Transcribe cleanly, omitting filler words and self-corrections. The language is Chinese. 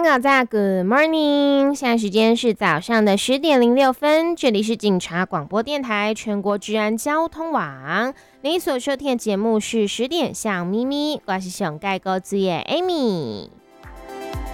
早在 Good morning， 现在时间是早上的10:06，这里是警察广播电台全国治安交通网。你所收听的节目是10点向咪咪，我是熊盖狗子耶 Amy。